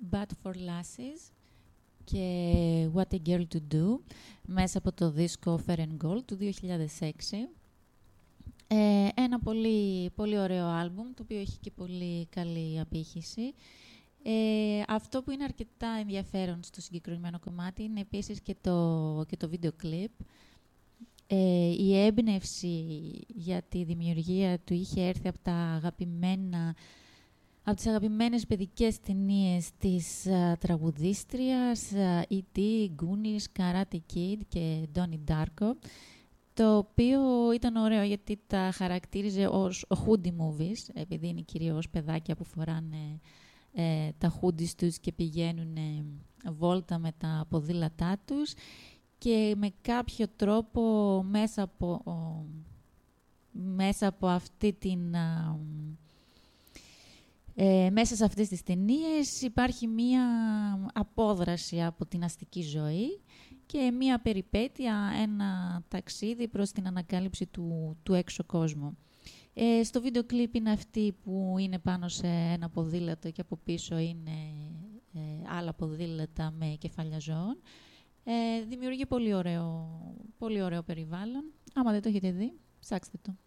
Bad for Lasses και What a Girl to Do μέσα από το δίσκο Fair and Gold του 2006. Ένα πολύ, πολύ ωραίο άλμπουμ, το οποίο έχει και πολύ καλή απήχηση. Αυτό που είναι αρκετά ενδιαφέρον στο συγκεκριμένο κομμάτι είναι επίσης και το βίντεο κλιπ. Η έμπνευση για τη δημιουργία του είχε έρθει από από τις αγαπημένες παιδικές ταινίες της τραγουδίστριας E.T., Goonies, Karate Kid και Donnie Darko, το οποίο ήταν ωραίο γιατί τα χαρακτήριζε ως hoodie movies, επειδή είναι κυρίως παιδάκια που φοράνε τα hoodies τους και πηγαίνουν βόλτα με τα ποδήλατά τους και με κάποιο τρόπο μέσα από αυτή την... μέσα σε αυτές τις ταινίες υπάρχει μία απόδραση από την αστική ζωή και μία περιπέτεια, ένα ταξίδι προς την ανακάλυψη του έξω κόσμου. Στο βίντεο κλιπ είναι αυτή που είναι πάνω σε ένα ποδήλατο και από πίσω είναι άλλα ποδήλατα με κεφάλια ζώων. Δημιουργεί πολύ ωραίο περιβάλλον. Άμα δεν το έχετε δει, ψάξτε το.